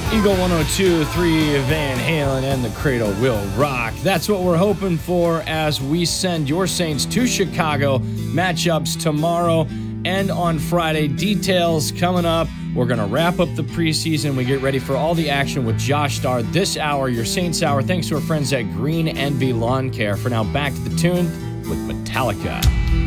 Eagle 102.3 Van Halen and the Cradle Will Rock. That's what we're hoping for as we send your Saints to Chicago. Matchups tomorrow and on Friday. Details coming up. We're going to wrap up the preseason. We get ready for all the action with Josh Starr this hour, your Saints Hour. Thanks to our friends at Green Envy Lawn Care. For now, back to the tune with Metallica.